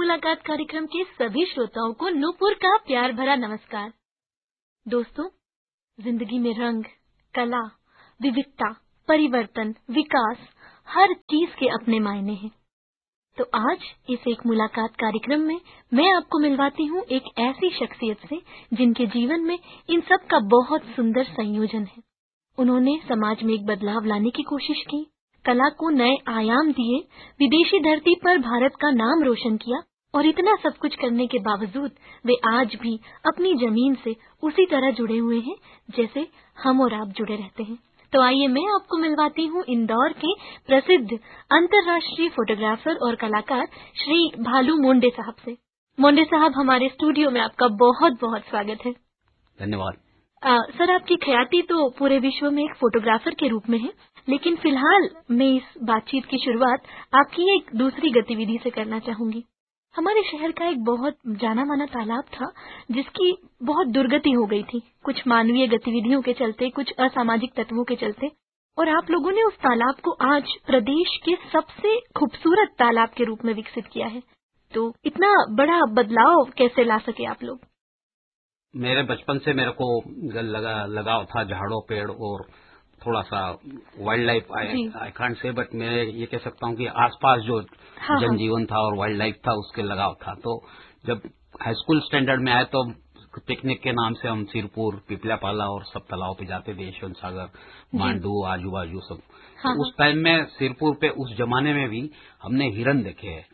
मुलाकात कार्यक्रम के सभी श्रोताओं को नूपुर का प्यार भरा नमस्कार। दोस्तों, जिंदगी में रंग, कला, विविधता, परिवर्तन, विकास, हर चीज के अपने मायने हैं। तो आज इस एक मुलाकात कार्यक्रम में मैं आपको मिलवाती हूँ एक ऐसी शख्सियत से जिनके जीवन में इन सब का बहुत सुंदर संयोजन है। उन्होंने समाज में एक बदलाव लाने की कोशिश की, कला को नए आयाम दिए, विदेशी धरती पर भारत का नाम रोशन किया और इतना सब कुछ करने के बावजूद वे आज भी अपनी जमीन से उसी तरह जुड़े हुए हैं जैसे हम और आप जुड़े रहते हैं। तो आइए मैं आपको मिलवाती हूँ इंदौर के प्रसिद्ध अंतर्राष्ट्रीय फोटोग्राफर और कलाकार श्री भालू मोंडे साहब से। मोंडे साहब, हमारे स्टूडियो में आपका बहुत बहुत स्वागत है। धन्यवाद। सर, आपकी ख्याति तो पूरे विश्व में एक फोटोग्राफर के रूप में है, लेकिन फिलहाल मैं इस बातचीत की शुरुआत आपकी एक दूसरी गतिविधि से करना चाहूंगी। हमारे शहर का एक बहुत जाना माना तालाब था जिसकी बहुत दुर्गति हो गई थी, कुछ मानवीय गतिविधियों के चलते, कुछ असामाजिक तत्वों के चलते, और आप लोगों ने उस तालाब को आज प्रदेश के सबसे खूबसूरत तालाब के रूप में विकसित किया है। तो इतना बड़ा बदलाव कैसे ला सके आप लोग? मेरे बचपन से मेरे को लगाव था झाड़ों, पेड़ और थोड़ा सा wild life. I can't say, but मैं ये कह सकता हूँ कि आसपास जो जनजीवन था और वाइल्ड लाइफ था उसके लगाव था। तो जब हाई स्कूल स्टैंडर्ड में आए तो पिकनिक के नाम से हम सिरपुर, पिपल्यापाला और सब तालाब पे जाते थे, यशवंत सागर, मांडू, आजू बाजू सब। तो उस टाइम में सिरपुर पे उस जमाने में भी हमने हिरन देखे हैं।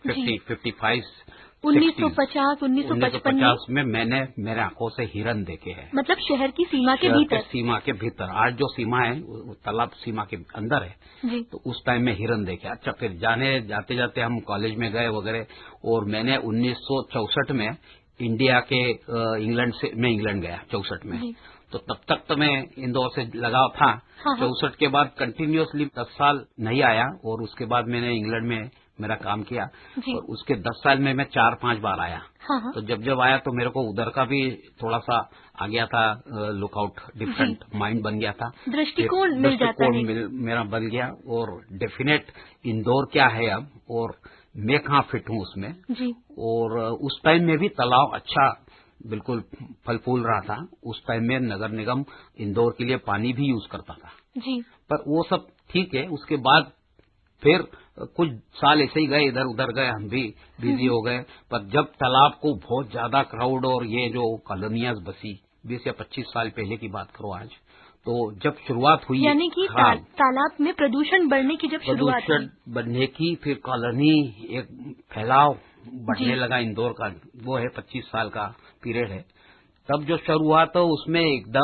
1950 में मैंने मेरे आंखों से हिरन देखे हैं। मतलब शहर की सीमा के भीतर? सीमा के भीतर। आज जो सीमा है वो तालाब सीमा के अंदर है जी। तो उस टाइम में हिरन देखे। अच्छा, फिर जाते जाते हम कॉलेज में गए वगैरह, और मैंने 1964 में इंडिया के इंग्लैंड गया 64 में। तो तब तक तो मैं इंदौर से लगाव था। 64 के बाद कंटिन्यूअसली 10 साल नहीं आया, और उसके बाद मैंने इंग्लैंड में मेरा काम किया, और उसके 10 साल में मैं 4-5 बार आया। तो जब आया तो मेरे को उधर का भी थोड़ा सा आ गया था, लुकआउट, डिफरेंट माइंड बन गया था, दृष्टिकोण मेरा बन गया। और डेफिनेट इंदौर क्या है अब और मैं कहाँ फिट हूँ उसमें जी। और उस टाइम में भी तालाब अच्छा बिल्कुल फल फूल रहा था। उस टाइम में नगर निगम इंदौर के लिए पानी भी यूज करता था जी। पर वो सब ठीक है। उसके बाद फिर कुछ साल ऐसे ही गए, इधर उधर गए, हम भी बिजी हो गए। पर जब तालाब को बहुत ज्यादा क्राउड और ये जो कॉलोनियाज बसी, 20 या 25 साल पहले की बात करो आज, तो जब शुरुआत हुई, यानी कि तालाब में प्रदूषण बढ़ने की जब शुरुआत हुई, बढ़ने की, फिर कॉलोनी एक फैलाव बढ़ने लगा इंदौर का, वो है 25 साल का पीरियड है। तब जो शुरुआत तो उसमें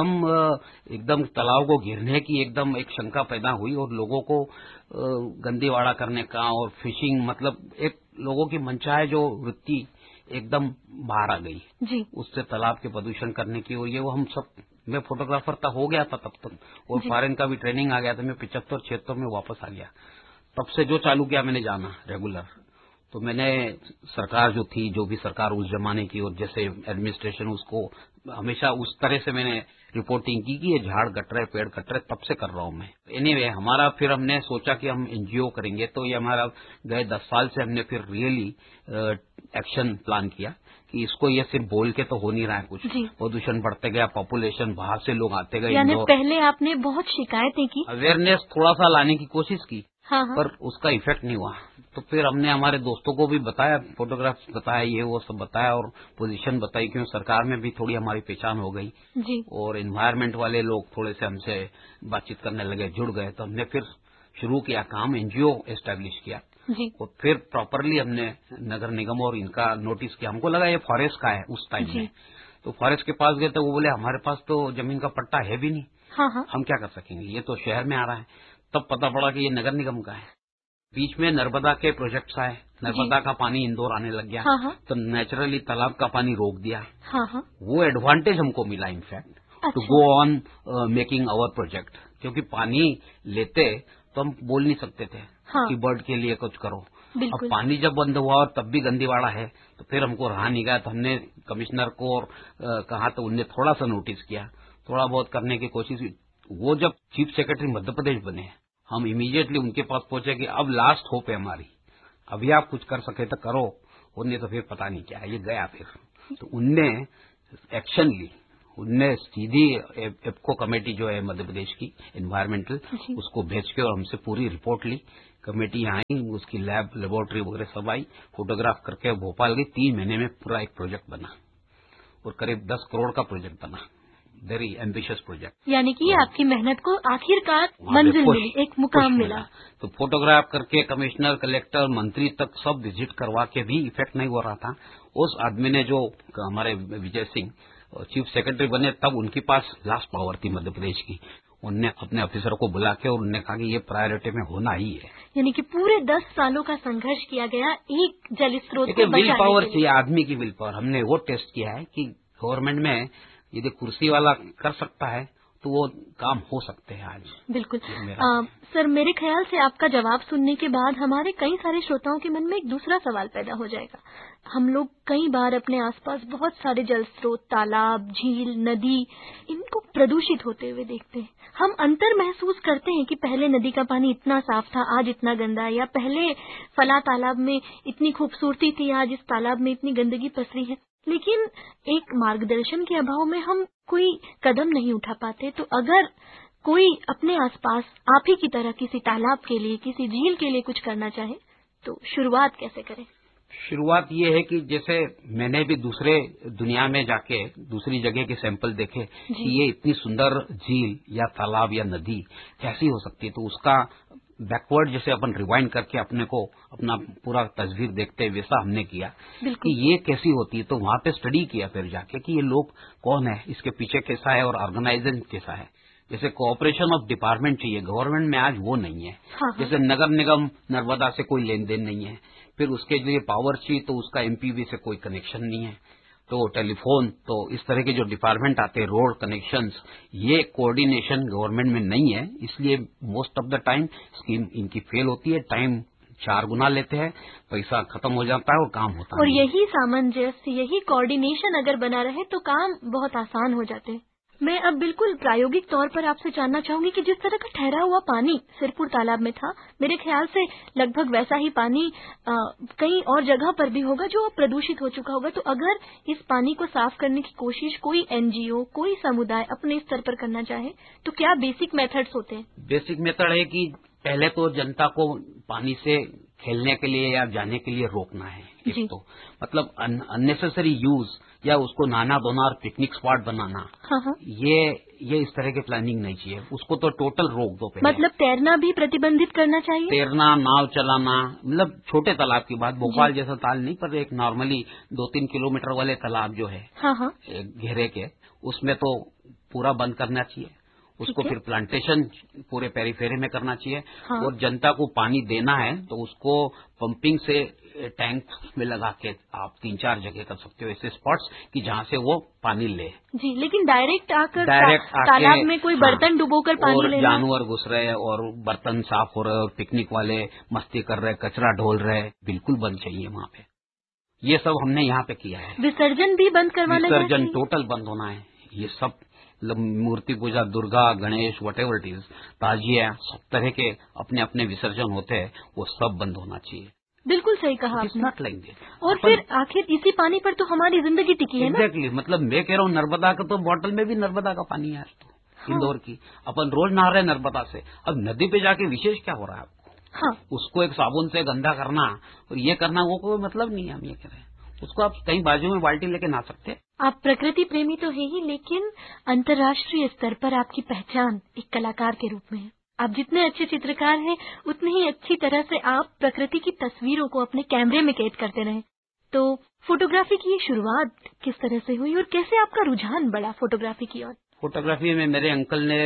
एकदम तालाब को घिरने की एकदम एक शंका पैदा हुई, और लोगों को गंदीवाड़ा करने का और फिशिंग, मतलब एक लोगों की मनचाहे जो वृत्ति एकदम बाहर आ गई जी। उससे तालाब के प्रदूषण करने की। और ये वो हम सब, मैं फोटोग्राफर तक हो गया था तब तक, और फॉरेन का भी ट्रेनिंग आ गया था। मैं 75-76 में वापस आ गया। तब से जो चालू किया मैंने जाना रेगुलर। तो मैंने सरकार जो थी, जो भी सरकार उस जमाने की, और जैसे एडमिनिस्ट्रेशन, उसको हमेशा उस तरह से मैंने रिपोर्टिंग की कि ये झाड़ कट रहे, पेड़ कट रहे, तब से कर रहा हूं मैं। एनीवे, हमारा फिर हमने सोचा कि हम एनजीओ करेंगे। तो ये हमारा गए 10 साल से हमने फिर रियली एक्शन प्लान किया कि इसको ये सिर्फ बोल के तो हो नहीं रहा है कुछ। प्रदूषण बढ़ते गया, पॉपुलेशन बाहर से लोग आते गए। यानी पहले आपने बहुत शिकायतें की, अवेयरनेस थोड़ा सा लाने की कोशिश की, पर उसका इफेक्ट नहीं हुआ। तो फिर हमने हमारे दोस्तों को भी बताया, फोटोग्राफ बताया, ये वो सब बताया, और पोजीशन बताई, क्यों सरकार में भी थोड़ी हमारी पहचान हो गई जी। और एनवायरमेंट वाले लोग थोड़े से हमसे बातचीत करने लगे, जुड़ गए। तो हमने फिर शुरू किया काम, एनजीओ एस्टेब्लिश किया जी। और फिर प्रॉपरली हमने नगर निगम और इनका नोटिस किया। हमको लगा ये फॉरेस्ट का है उस टाइम में। तो फॉरेस्ट के पास गए तो वो बोले हमारे पास तो जमीन का पट्टा है भी नहीं, हम क्या कर सकेंगे, ये तो शहर में आ रहा है। तब पता पड़ा कि ये नगर निगम का है। बीच में नर्मदा के प्रोजेक्ट्स आए, नर्मदा का पानी इंदौर आने लग गया, तो नेचुरली तालाब का पानी रोक दिया। वो एडवांटेज हमको मिला in fact to go on making our project, क्योंकि पानी लेते तो हम बोल नहीं सकते थे कि बर्ड के लिए कुछ करो। अब पानी जब बंद हुआ और तब भी गंदीवाड़ा है, तो फिर हमको रहा नहीं गया। तो हमने कमिश्नर को और कहा, तो उनने थोड़ा सा नोटिस किया, थोड़ा बहुत करने की कोशिश की। वो जब चीफ सेक्रेटरी मध्य प्रदेश बने, हम इमीडिएटली उनके पास पहुंचे कि अब लास्ट होप है हमारी, अभी आप कुछ कर सके तो करो। उनने तो फिर पता नहीं क्या ये गया फिर। तो उनने एक्शन ली, उनने सीधी एप्को कमेटी जो है मध्य प्रदेश की एनवायरमेंटल, उसको भेज के और हमसे पूरी रिपोर्ट ली। कमेटी यहाँ आई, उसकी लैब लेबोरेटरी वगैरह सब आई, फोटोग्राफ करके भोपाल गई। 3 महीने में पूरा एक प्रोजेक्ट बना और करीब 10 करोड़ का प्रोजेक्ट बना। Very ambitious project. यानी कि आपकी मेहनत को आखिरकार मंजिल मिली, एक मुकाम मिला। तो फोटोग्राफ करके कमिश्नर, कलेक्टर, मंत्री तक सब विजिट करवा के भी इफेक्ट नहीं हो रहा था। उस आदमी ने, जो हमारे विजय सिंह चीफ सेक्रेटरी बने, तब उनके पास लास्ट पावर थी मध्य प्रदेश की। उनने अपने ऑफिसर को बुला के और उन्होंने कहा कि ये प्रायोरिटी में होना ही है। यानी कि पूरे 10 सालों का संघर्ष किया गया एक जल स्रोत को बचाने के लिए। विल पावर चाहिए, आदमी की विल पावर। हमने वो टेस्ट किया है कि गवर्नमेंट में यदि कुर्सी वाला कर सकता है तो वो काम हो सकते हैं आज। बिल्कुल। सर, मेरे ख्याल से आपका जवाब सुनने के बाद हमारे कई सारे श्रोताओं के मन में एक दूसरा सवाल पैदा हो जाएगा। हम लोग कई बार अपने आसपास बहुत सारे जल स्रोत, तालाब, झील, नदी, इनको प्रदूषित होते हुए देखते हैं। हम अंतर महसूस करते हैं कि पहले नदी का पानी इतना साफ था, आज इतना गंदा है, या पहले फला तालाब में इतनी खूबसूरती थी, आज इस तालाब में इतनी गंदगी पसरी है। लेकिन एक मार्गदर्शन के अभाव में हम कोई कदम नहीं उठा पाते। तो अगर कोई अपने आसपास आप ही की तरह किसी तालाब के लिए, किसी झील के लिए कुछ करना चाहे तो शुरुआत कैसे करें? शुरुआत ये है कि जैसे मैंने भी दूसरे दुनिया में जाके दूसरी जगह के सैंपल देखे कि ये इतनी सुंदर झील या तालाब या नदी कैसी हो सकती है, तो उसका बैकवर्ड जैसे अपन रिवाइंड करके अपने को अपना पूरा तस्वीर देखते हैं, वैसा हमने किया कि ये कैसी होती है। तो वहां पे स्टडी किया फिर जाके कि ये लोग कौन है, इसके पीछे कैसा है और ऑर्गेनाइजेशन कैसा है। जैसे कोऑपरेशन ऑफ डिपार्टमेंट चाहिए, गवर्नमेंट में आज वो नहीं है। जैसे नगर निगम नर्मदा से कोई लेन देन नहीं है, फिर उसके लिए पावर चाहिए तो उसका एमपीवी से कोई कनेक्शन नहीं है, तो टेलीफोन, तो इस तरह के जो डिपार्टमेंट आते हैं, रोड कनेक्शंस, ये कोऑर्डिनेशन गवर्नमेंट में नहीं है। इसलिए most of the time scheme इनकी फेल होती है, टाइम 4 गुना लेते हैं, पैसा खत्म हो जाता है और काम होता है। और यही सामंजस्य, यही कोऑर्डिनेशन अगर बना रहे तो काम बहुत आसान हो जाते हैं। मैं अब बिल्कुल प्रायोगिक तौर पर आपसे जानना चाहूंगी कि जिस तरह का ठहरा हुआ पानी सिरपुर तालाब में था, मेरे ख्याल से लगभग वैसा ही पानी कई और जगह पर भी होगा जो प्रदूषित हो चुका होगा। तो अगर इस पानी को साफ करने की कोशिश कोई एनजीओ, कोई समुदाय अपने स्तर पर करना चाहे तो क्या बेसिक मेथड्स होते हैं? बेसिक मेथड है कि पहले तो जनता को पानी से खेलने के लिए या जाने के लिए रोकना है। एक तो मतलब अननेसेसरी यूज या उसको नहाना धोना और पिकनिक स्पॉट बनाना, ये इस तरह की प्लानिंग नहीं चाहिए। उसको तो टोटल रोक दो पहले। मतलब तैरना भी प्रतिबंधित करना चाहिए? तैरना, नाव चलाना, मतलब छोटे तालाब की बात, भोपाल जैसा ताल नहीं, पर एक नॉर्मली 2-3 किलोमीटर वाले तालाब जो है घेरे के, उसमें तो पूरा बंद करना चाहिए। उसको फिर प्लांटेशन पूरे पेरीफेरी में करना चाहिए। और जनता को पानी देना है तो उसको पंपिंग से टैंक में लगा के आप 3-4 जगह कर सकते हो ऐसे स्पॉट्स कि जहाँ से वो पानी ले। जी, लेकिन डायरेक्ट आकर तालाब में कोई बर्तन डुबोकर पानी लेना, जानवर घुस रहे और बर्तन साफ हो रहे और पिकनिक वाले मस्ती कर रहे, कचरा ढोल रहे, बिल्कुल बंद चाहिए वहाँ पे। ये सब हमने यहाँ पे किया है। विसर्जन भी बंद करवाना, विसर्जन टोटल बंद होना है। ये सब मूर्ति पूजा, Durga, Ganesh, whatever it is, ताजिया, सब तरह के अपने अपने विसर्जन होते हैं, वो सब बंद होना चाहिए। बिल्कुल सही कहा आपने। Not like this. और फिर आखिर इसी पानी पर तो हमारी जिंदगी टिकी है ना। एग्जैक्टली, मतलब मैं कह रहा हूँ नर्मदा का तो बॉटल में भी नर्मदा का पानी है आज तो। इंदौर की अपन रोज नहा रहे नर्मदा से, अब नदी पे जाके विशेष क्या हो रहा है आपको? उसको एक साबुन से गंदा करना और ये करना, वो कोई मतलब नहीं है। हम ये कह रहे हैं उसको आप कहीं बाजू में बाल्टी लेके नहा सकते हैं। आप प्रकृति प्रेमी तो है ही, लेकिन अंतर्राष्ट्रीय स्तर पर आपकी पहचान एक कलाकार के रूप में है। आप जितने अच्छे चित्रकार हैं, उतनी ही अच्छी तरह से आप प्रकृति की तस्वीरों को अपने कैमरे में कैद करते रहे। तो फोटोग्राफी की ये शुरुआत किस तरह से हुई और कैसे आपका रुझान बढ़ा फोटोग्राफी की ओर? फोटोग्राफी में मेरे अंकल ने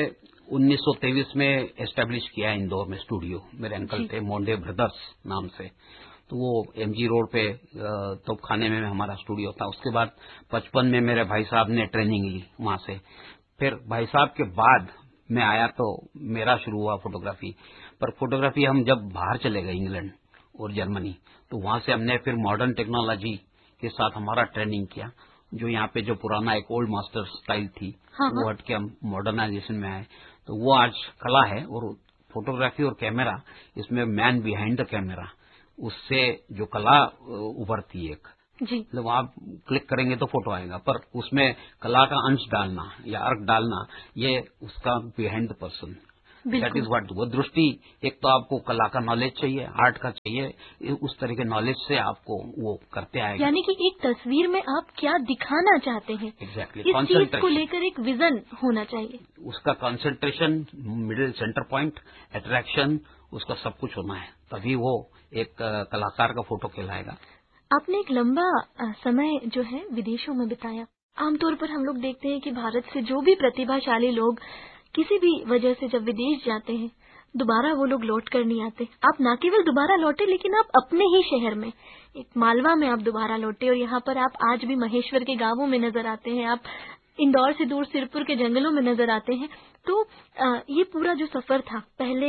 1923 में एस्टेब्लिश किया है इंदौर में स्टूडियो। मेरे अंकल थे मोंडे ब्रदर्स नाम से, तो वो एमजी रोड पे तोपखाने में हमारा स्टूडियो था। उसके बाद 55 में मेरे भाई साहब ने ट्रेनिंग ली वहां से। फिर भाई साहब के बाद मैं आया तो मेरा शुरू हुआ फोटोग्राफी। पर फोटोग्राफी हम जब बाहर चले गए इंग्लैंड और जर्मनी, तो वहां से हमने फिर मॉडर्न टेक्नोलॉजी के साथ हमारा ट्रेनिंग किया। जो यहाँ पे जो पुराना एक ओल्ड मास्टर स्टाइल थी वो हट के हम मॉडर्नाइजेशन में आए। तो वो आज कला है और फोटोग्राफी और कैमरा, इसमें मैन बिहाइंड द कैमरा, उससे जो कला उभरती है एक जी, मतलब आप क्लिक करेंगे तो फोटो आएगा, पर उसमें कला का अंश डालना या अर्क डालना, ये उसका behind the person, that is what. वो दृष्टि, एक तो आपको कला का नॉलेज चाहिए, आर्ट का चाहिए, उस तरह के नॉलेज से आपको वो करते आएगा। यानी कि एक तस्वीर में आप क्या दिखाना चाहते हैं, एग्जैक्टली, इस चीज को लेकर एक विजन होना चाहिए। उसका concentration, middle centre point, attraction, उसका सब कुछ होना है, तभी वो एक कलाकार का फोटो कहलाएगा। आपने एक लंबा समय जो है विदेशों में बिताया। आमतौर पर हम लोग देखते हैं कि भारत से जो भी प्रतिभाशाली लोग किसी भी वजह से जब विदेश जाते हैं, दोबारा वो लोग लौट कर नहीं आते। आप न केवल दोबारा लौटे, लेकिन आप अपने ही शहर में, एक मालवा में आप दोबारा लौटे, और यहाँ पर आप आज भी महेश्वर के गांवों में नजर आते हैं, आप इंदौर से दूर सिरपुर के जंगलों में नजर आते हैं। तो ये पूरा जो सफर था, पहले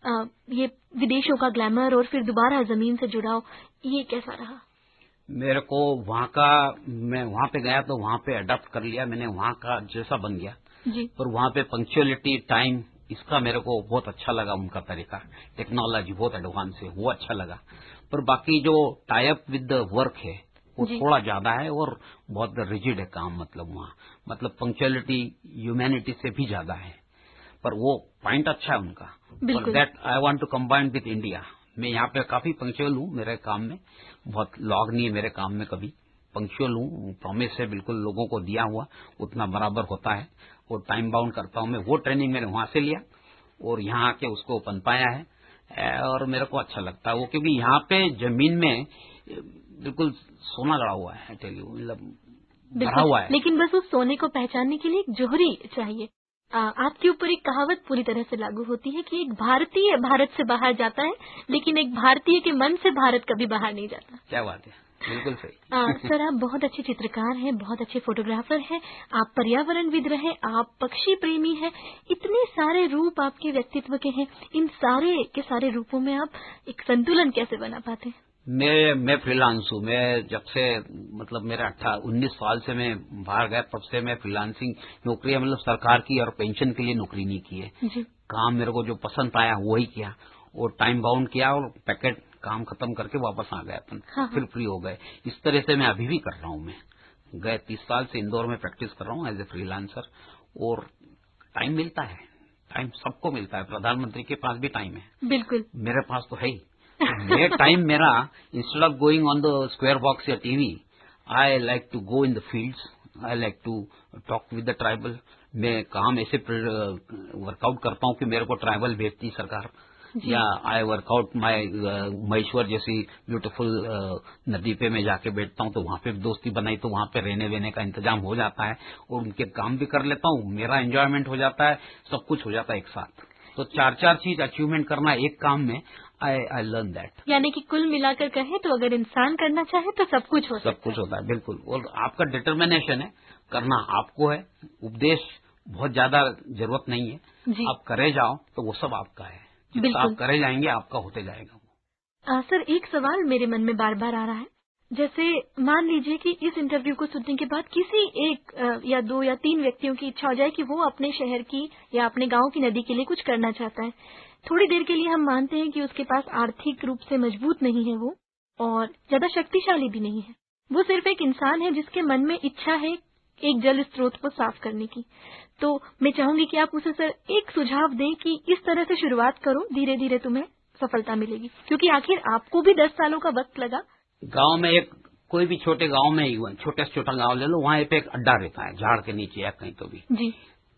ये विदेशों का ग्लैमर और फिर दोबारा जमीन से जुड़ाव, ये कैसा रहा? मेरे को वहाँ का, मैं वहाँ पे गया तो वहाँ पे अडॉप्ट कर लिया मैंने, वहाँ का जैसा बन गया जी। और वहाँ पे पंक्चुअलिटी, टाइम, इसका मेरे को बहुत अच्छा लगा, उनका तरीका, टेक्नोलॉजी बहुत एडवांस है, वो अच्छा लगा। पर बाकी जो tie up with the work है वो थोड़ा ज्यादा है और बहुत रिजिड है काम, मतलब वहाँ, मतलब पंक्चुअलिटी ह्यूमैनिटी से भी ज्यादा है, पर वो पॉइंट अच्छा है उनका। और that I want to combine with India. मैं यहाँ पे काफी पंक्चुअल हूँ मेरे काम में, बहुत लॉग नहीं है मेरे काम में, कभी पंक्चुअल हूँ, प्रॉमिस है बिल्कुल लोगों को दिया हुआ उतना बराबर होता है, और टाइम बाउंड करता हूँ मैं। वो ट्रेनिंग मैंने वहां से लिया और यहाँ आके उसको पनपाया है और मेरे को अच्छा लगता है वो, क्योंकि यहाँ पे जमीन में बिल्कुल सोना गड़ा हुआ है, मतलब भरा हुआ है। लेकिन बस उस सोने को पहचानने के लिए एक जोहरी चाहिए। आपके ऊपर एक कहावत पूरी तरह से लागू होती है कि एक भारतीय भारत से बाहर जाता है, लेकिन एक भारतीय के मन से भारत कभी बाहर नहीं जाता। क्या बात है, बिल्कुल सही। सर, आप बहुत अच्छे चित्रकार हैं, बहुत अच्छे फोटोग्राफर हैं, आप पर्यावरणविद रहे, आप पक्षी प्रेमी हैं, इतने सारे रूप आपके व्यक्तित्व के हैं, इन सारे के सारे रूपों में आप एक संतुलन कैसे बना पाते हैं? मैं फ्रीलांस हूँ। मैं जब से, मतलब मेरा 19 साल से मैं बाहर गया, तब से मैं फ्रीलांसिंग नौकरी, मतलब सरकार की और पेंशन के लिए नौकरी नहीं की है जी। काम मेरे को जो पसंद आया वही किया और टाइम बाउंड किया और पैकेट काम खत्म करके वापस आ गए अपन। फिर फ्री हो गए। इस तरह से मैं अभी भी कर रहा हूँ। मैं गए 30 साल से इंदौर में प्रैक्टिस कर रहा हूँ एज ए फ्रीलांसर, और टाइम मिलता है, टाइम सबको मिलता है, प्रधानमंत्री के पास भी टाइम है, बिल्कुल मेरे पास तो है ही। ये टाइम मेरा, instead of going on the square box या TV, I like to go in the fields, I like to talk with the tribal. मैं काम ऐसे वर्कआउट करता हूँ कि मेरे को ट्राइबल भेजती सरकार, या आई वर्कआउट माई महेश्वर जैसी ब्यूटीफुल नदी पे मैं जाके बैठता हूँ, तो वहां पे दोस्ती बनाई, तो वहां पे रहने वेने का इंतजाम हो जाता है और उनके काम भी कर लेता हूँ, मेरा एंजॉयमेंट हो जाता है, सब कुछ हो जाता है एक साथ। तो 4 चीज अचीवमेंट करना एक काम में, आई लर्न दैट। यानी कि कुल मिलाकर कहें तो अगर इंसान करना चाहे तो सब कुछ होता है, बिल्कुल। और आपका डिटर्मिनेशन है, करना आपको है, उपदेश बहुत ज्यादा जरूरत नहीं है, आप करे जाओ तो वो सब आपका है, जितना आप करे जाएंगे आपका होते जाएगा। सर, एक सवाल मेरे मन में बार बार आ रहा है, जैसे मान लीजिए कि इस इंटरव्यू को सुनने के बाद किसी एक या 2 या 3 व्यक्तियों की इच्छा हो जाए कि वो अपने शहर की या अपने गांव की नदी के लिए कुछ करना चाहता है। थोड़ी देर के लिए हम मानते हैं कि उसके पास आर्थिक रूप से मजबूत नहीं है वो, और ज्यादा शक्तिशाली भी नहीं है, वो सिर्फ एक इंसान है जिसके मन में इच्छा है एक जल स्रोत को साफ करने की। तो मैं चाहूंगी कि आप उसे सर एक सुझाव दें कि इस तरह से शुरुआत करो, धीरे धीरे तुम्हें सफलता मिलेगी, क्योंकि आखिर आपको भी 10 सालों का वक्त लगा। गांव में एक, कोई भी छोटे गांव में, छोटे से छोटा गांव ले लो, वहां पे एक अड्डा रहता है झाड़ के नीचे या कहीं तो भी जी,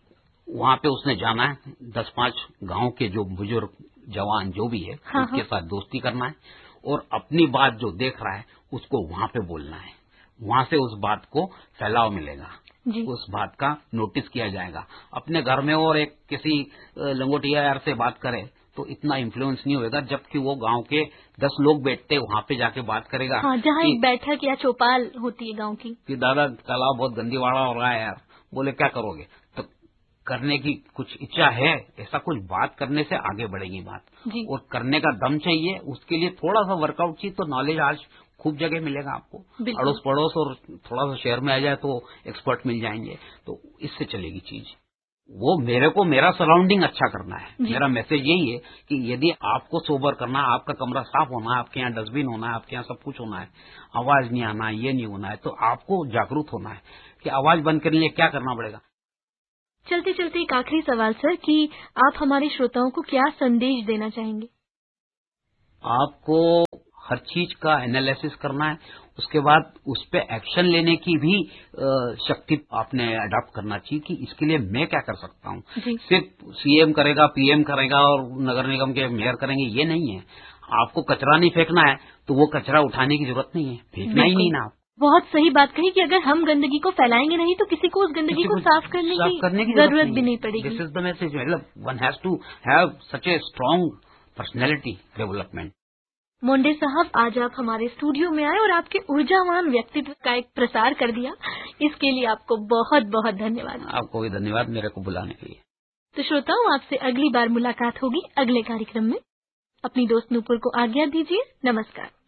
वहां पे उसने जाना है, 10-5 गांव के जो बुजुर्ग जवान जो भी है उनके साथ दोस्ती करना है और अपनी बात जो देख रहा है उसको वहां पे बोलना है, वहां से उस बात को फैलाव मिलेगा, उस बात का नोटिस किया जाएगा। अपने घर में और एक किसी लंगोटिया यार से बात करे तो इतना इन्फ्लुएंस नहीं होगा, जबकि वो गांव के 10 लोग बैठते वहां पे जाके बात करेगा। जहाँ एक बैठक या चौपाल होती है गांव की, कि दादा तालाब बहुत गंदीवाड़ा हो रहा है यार, बोले क्या करोगे, तो करने की कुछ इच्छा है, ऐसा कुछ बात करने से आगे बढ़ेगी बात, और करने का दम चाहिए, उसके लिए थोड़ा सा वर्कआउट चाहिए। तो नॉलेज आज खूब जगह मिलेगा आपको, अड़ोस पड़ोस, और थोड़ा सा शहर में आ जाए तो एक्सपर्ट मिल जाएंगे, तो इससे चलेगी चीज। वो मेरे को मेरा सराउंडिंग अच्छा करना है। मेरा मैसेज यही है कि यदि आपको सोबर करना है, आपका कमरा साफ होना है, आपके यहाँ डस्टबिन होना है, आपके यहाँ सब कुछ होना है, आवाज नहीं आना, ये नहीं होना है, तो आपको जागरूक होना है कि आवाज बंद करने के लिए क्या करना पड़ेगा। चलते चलते एक आखिरी सवाल सर कि आप हमारे श्रोताओं को क्या संदेश देना चाहेंगे? आपको हर चीज का एनालिसिस करना है, उसके बाद उस पे एक्शन लेने की भी शक्ति आपने अडॉप्ट करना चाहिए कि इसके लिए मैं क्या कर सकता हूँ। सिर्फ सीएम करेगा, पीएम करेगा और नगर निगम के मेयर करेंगे, ये नहीं है। आपको कचरा नहीं फेंकना है तो वो कचरा उठाने की जरूरत नहीं है, फेंकना ही नहीं ना। आप बहुत सही बात कही कि अगर हम गंदगी को फैलाएंगे नहीं तो किसी को उस गंदगी को साफ करने की जरूरत भी नहीं पड़ेगी। This is the message. मतलब one has to have such a strong personality development. Monday साहब, आज आप हमारे स्टूडियो में आए और आपके ऊर्जावान व्यक्तित्व का एक प्रसार कर दिया, इसके लिए आपको बहुत बहुत धन्यवाद। आपको भी धन्यवाद मेरे को बुलाने के लिए। तो श्रोताओं, आपसे अगली बार मुलाकात होगी अगले कार्यक्रम में। अपनी दोस्त नूपुर को आज्ञा दीजिए। नमस्कार।